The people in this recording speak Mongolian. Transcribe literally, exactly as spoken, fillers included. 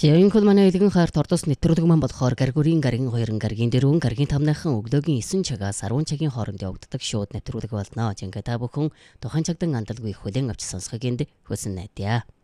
За энэ хөл манай элгэн хайрт ордос нэвтрүүлэг маань болохоор гаргуурын гаргийн хоёрын гаргийн дөрвөн гаргийн тамныхан өглөөгийн эсэн цагаас арван цагийн хооронд явагддаг шууд нэвтрүүлэг болно. Жингээ та бүхэн тухайн цагдан андалгүй хүлээн авч сонсохыг энд хүсэн найдаа.